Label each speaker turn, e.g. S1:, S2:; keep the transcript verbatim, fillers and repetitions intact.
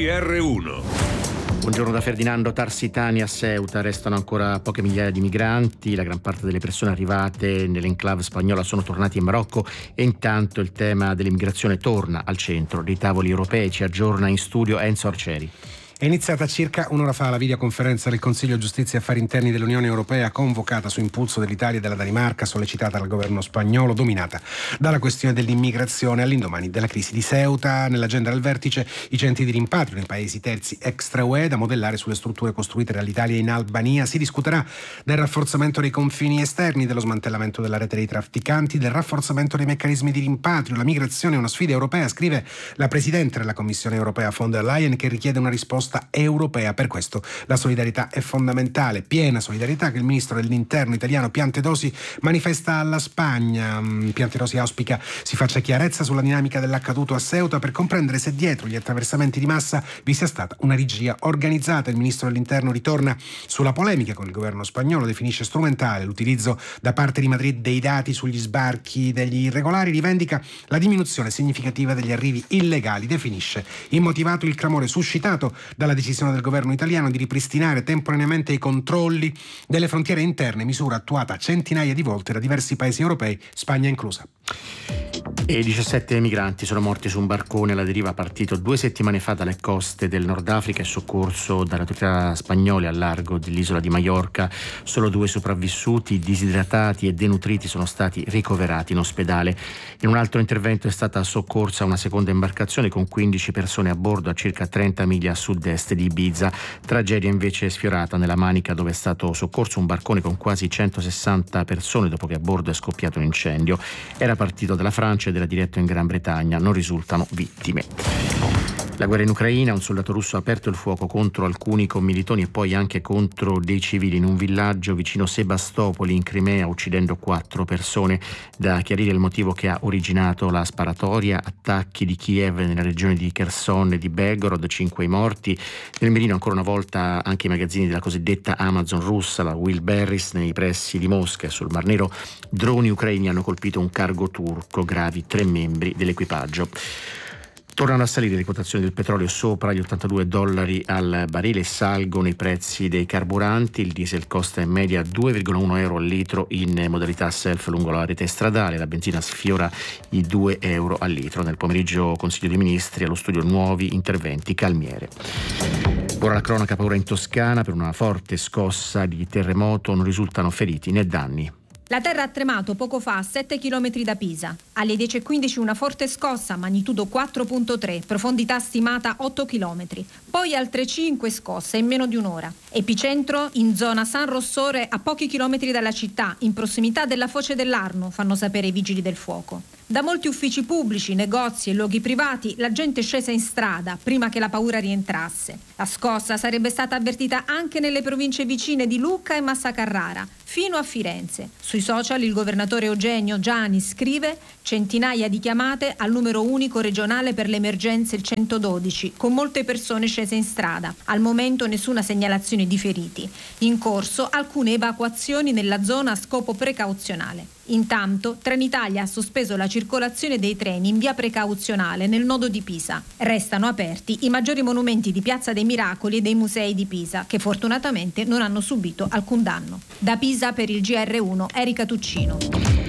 S1: G R uno.
S2: Buongiorno da Ferdinando. Tarsitani a Ceuta, restano ancora poche migliaia di migranti, la gran parte delle persone arrivate nell'enclave spagnola sono tornati in Marocco e intanto il tema dell'immigrazione torna al centro dei tavoli europei. Ci aggiorna in studio Enzo Arcieri.
S3: È iniziata circa un'ora fa la videoconferenza del Consiglio Giustizia e Affari Interni dell'Unione Europea, convocata su impulso dell'Italia e della Danimarca, sollecitata dal governo spagnolo, dominata dalla questione dell'immigrazione all'indomani della crisi di Ceuta. Nell'agenda del vertice i centri di rimpatrio nei paesi terzi extra-U E da modellare sulle strutture costruite dall'Italia in Albania. Si discuterà del rafforzamento dei confini esterni, dello smantellamento della rete dei trafficanti, del rafforzamento dei meccanismi di rimpatrio. La migrazione è una sfida europea, scrive la Presidente della Commissione Europea von der Leyen, che richiede una risposta europea. Per questo la solidarietà è fondamentale, piena solidarietà che il ministro dell'Interno italiano Piantedosi manifesta alla Spagna. Piantedosi auspica si faccia chiarezza sulla dinamica dell'accaduto a Ceuta per comprendere se dietro gli attraversamenti di massa vi sia stata una regia organizzata. Il ministro dell'Interno ritorna sulla polemica con il governo spagnolo, definisce strumentale l'utilizzo da parte di Madrid dei dati sugli sbarchi degli irregolari, rivendica la diminuzione significativa degli arrivi illegali, definisce immotivato il clamore suscitato dalla decisione del governo italiano di ripristinare temporaneamente i controlli delle frontiere interne, misura attuata centinaia di volte da diversi paesi europei, Spagna inclusa.
S2: E diciassette migranti sono morti su un barcone alla deriva partito due settimane fa dalle coste del Nord Africa e soccorso dalle autorità spagnole al largo dell'isola di Maiorca. Solo due sopravvissuti, disidratati e denutriti, sono stati ricoverati in ospedale. In un altro intervento è stata soccorsa una seconda imbarcazione con quindici persone a bordo a circa trenta miglia a sud-est di Ibiza. Tragedia invece sfiorata nella Manica, dove è stato soccorso un barcone con quasi centosessanta persone dopo che a bordo è scoppiato un incendio. Era partito dalla Francia ed era diretto in Gran Bretagna. Non risultano vittime. La guerra in Ucraina, un soldato russo ha aperto il fuoco contro alcuni commilitoni e poi anche contro dei civili in un villaggio vicino Sebastopoli in Crimea, uccidendo quattro persone. Da chiarire il motivo che ha originato la sparatoria: attacchi di Kiev nella regione di Kherson e di Belgorod, cinque i morti. Nel mirino ancora una volta anche i magazzini della cosiddetta Amazon russa, la Wilberris, nei pressi di Mosca. Sul Mar Nero droni ucraini hanno colpito un cargo turco, gravi tre membri dell'equipaggio. Tornano a salire le quotazioni del petrolio sopra gli ottantadue dollari al barile, salgono i prezzi dei carburanti, il diesel costa in media due virgola uno euro al litro in modalità self lungo la rete stradale, la benzina sfiora i due euro al litro. Nel pomeriggio Consiglio dei Ministri, allo studio nuovi interventi calmiere. Ora la cronaca, paura in Toscana per una forte scossa di terremoto, non risultano feriti né danni.
S4: La terra ha tremato poco fa a sette chilometri da Pisa. Alle dieci e quindici una forte scossa, magnitudo quattro virgola tre, profondità stimata otto chilometri. Poi altre cinque scosse in meno di un'ora. Epicentro in zona San Rossore, a pochi chilometri dalla città, in prossimità della foce dell'Arno, fanno sapere i vigili del fuoco. Da molti uffici pubblici, negozi e luoghi privati la gente è scesa in strada prima che la paura rientrasse. La scossa sarebbe stata avvertita anche nelle province vicine di Lucca e Massa Carrara, fino a Firenze. Sui social il governatore Eugenio Giani scrive: centinaia di chiamate al numero unico regionale per le emergenze, il centododici, con molte persone scese in strada. Al momento nessuna segnalazione di feriti. In corso alcune evacuazioni nella zona a scopo precauzionale. Intanto Trenitalia ha sospeso la circolazione dei treni in via precauzionale nel nodo di Pisa. Restano aperti i maggiori monumenti di Piazza dei Miracoli e dei musei di Pisa, che fortunatamente non hanno subito alcun danno. Da Pisa per il G R uno, Erika Tuccino.